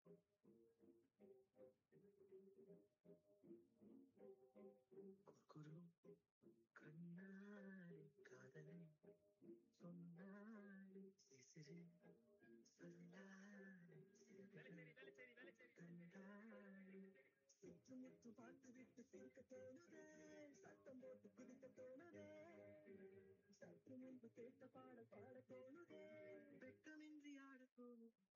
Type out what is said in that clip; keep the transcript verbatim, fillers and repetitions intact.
குரு கண்ணாடி காதலை சொன்னாடி சிசிறு சொல்லாடி கண்டாடி சுற்றுமுற்று பார்த்து விட்டு சிரிக்க தோணுதே, சத்தம் போட்டு குதிக்க தோணுதே, சற்று முன்பு கேட்ட பாடல் பாட தோணுதே, வெட்கமின்றி ஆட தோணுதே.